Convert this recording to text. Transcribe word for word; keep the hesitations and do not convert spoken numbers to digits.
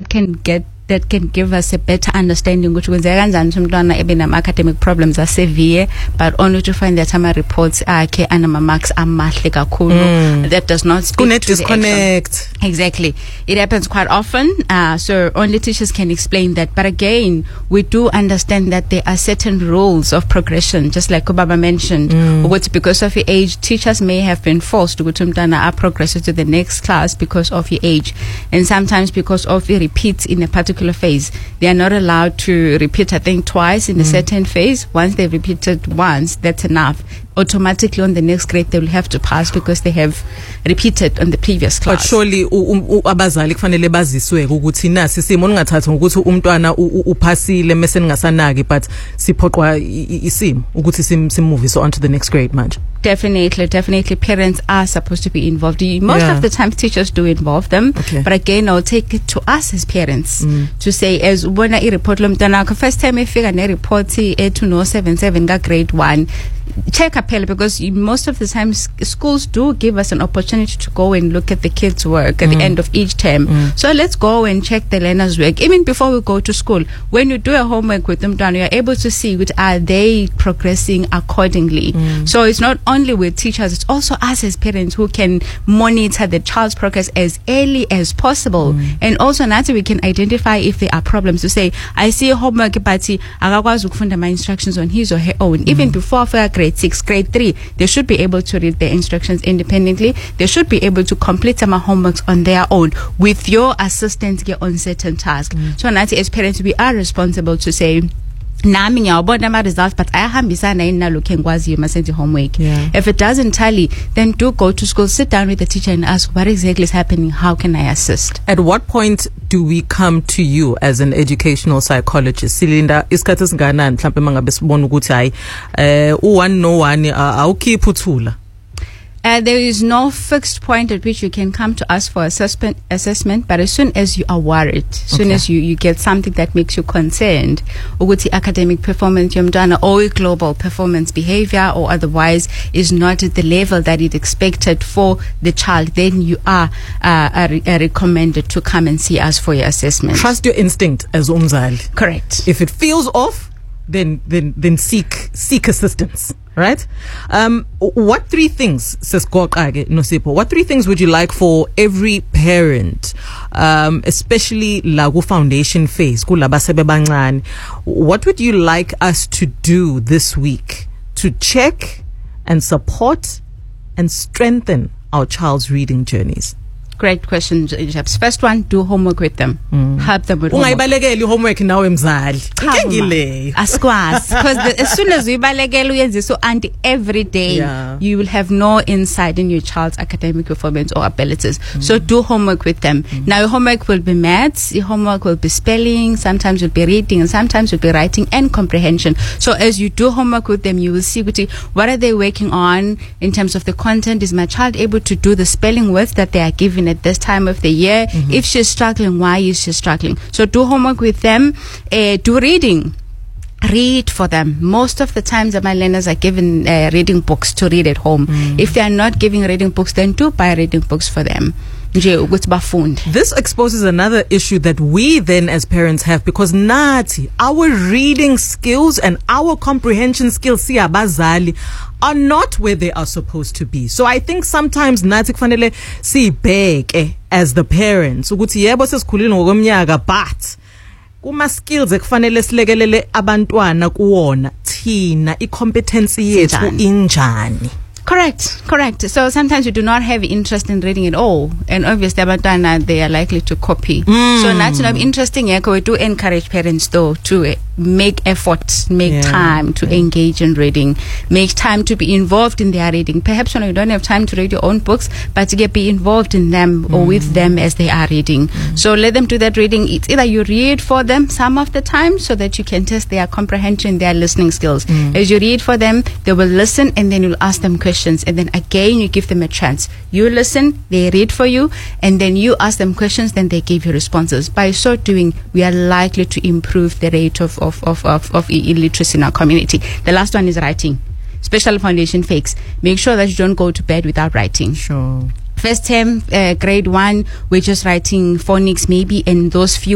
that can get that can give us a better understanding ukuthi kwenzeka kanjani umntwana ebe nama academic problems are severe but only to find that ama reports akhe anama marks amahle kakhulu. Mm. That does not speak Connect to disconnect. the exactly. It happens quite often, uh, so only teachers can explain that. But again, we do understand that there are certain rules of progression, just like Obama mentioned. Mm. What because of your age, teachers may have been forced to go to umntwana progress to the next class because of your age, and sometimes because of your repeats in a particular phase. They are not allowed to repeat, I think, twice in mm. a certain phase. Once they've repeated once, that's enough. Automatically on the next grade they will have to pass because they have repeated on the previous class. But surely abazali kufanele baziswe ukuthi nasi simo ningathatha ukuthi umntwana uphasile mase ningasanaki but siphoqwa isimo ukuthi simove so on to the next grade manje. Definitely, definitely parents are supposed to be involved. Most yeah. of the time teachers do involve them, okay. but again I'll take it to us as parents mm. to say as ubona i-report lomntwana akho first time ifika ne-report e-two no seven seven ka grade one, check up because most of the time schools do give us an opportunity to go and look at the kids' work at mm. the end of each term. Mm. So let's go and check the learners' work. Even before we go to school, when you do a homework with them done, you're able to see which are they progressing accordingly. Mm. So it's not only with teachers, it's also us as parents who can monitor the child's progress as early as possible. Mm. And also now we can identify if there are problems to say, I see a homework but akakwazi ukufunda my instructions on his or her own. Mm. Even before for grade six, grade three, they should be able to read their instructions independently. They should be able to complete some homeworks on their own with your assistance on certain tasks. Mm. So now as parents, we are responsible to say, nami ngiyawabona ama results but ayahambisana yini nalokho engikwaziyo masenze homework. Yeah. If it doesn't tally, then do go to school, sit down with the teacher and ask what exactly is happening, how can I assist. At what point do we come to you as an educational psychologist? Silinda isikhathi singanani mhlawumbe mangabe sibona ukuthi hayi eh u one no one awukhipha uthula? Uh, there is no fixed point at which you can come to us for assessment, assessment but as soon as you are worried, as soon okay. as you, you get something that makes you concerned, ukuthi academic performance yomntwana or global performance behavior or otherwise is not at the level that is expected for the child, then you are uh, are, are recommended to come and see us for your assessment. Trust your instinct as umzali. Correct. If it feels off, then then then seek seek assistance. Right? Um, what three things, Nosipho, what three things would you like for every parent, um, especially Lagu Foundation phase, what would you like us to do this week to check and support and strengthen our child's reading journees? Great question, Jabs. First one, do homework with them. Mm. Help them with homework. Ungayibalekeli homework nawe mzali. Ngengile. Askwazi. Because as soon as you uyibalekela uyenze so anti every day, yeah. you will have no insight in your child's academic performance or abilities. Mm. So do homework with them. Mm. Now your homework will be maths, your homework will be spelling, sometimes will be reading, and sometimes will be writing and comprehension. So as you do homework with them, you will see what are they working on in terms of the content. Is my child able to do the spelling words that they are given at this time of the year? Mm-hmm. If she's struggling, why is she struggling? So do homework with them. Uh, do reading. Read for them. Most of the times my learners are given uh, reading books to read at home. Mm. If they are not giving reading books, then do buy reading books for them. This exposes another issue that we then as parents have, because nati our reading skills and our comprehension skills siyabazali are not where they are supposed to be. So I think sometimes nati kufanele sibheke as the parents ukuthi yebo sesikhulile ngokomnyaka but kuma skills ekufanele silekelele abantwana kuwona thina i-competency yethu injani. Correct, correct. So sometimes you do not have interest in reading at all, and obviously abantwana they are likely to copy. Mm. So naturally, interesting. Yeah, we do encourage parents though to make efforts, make yeah. time to yeah. engage in reading, make time to be involved in their reading. Perhaps when you don't have time to read your own books, but to get be involved in them mm. or with them as they are reading. Mm. So let them do that reading. It's either you read for them some of the time so that you can test their comprehension, their listening skills. Mm. As you read for them, they will listen, and then you'll ask them questions. And then again, you give them a chance. You listen, they read for you, and then you ask them questions, then they give you responses. By so doing, we are likely to improve the rate of, of, of, of, of illiteracy in our community. The last one is writing. Special foundation fakes. Make sure that you don't go to bed without writing. Sure. First term, uh, grade one, we're just writing phonics maybe, and those few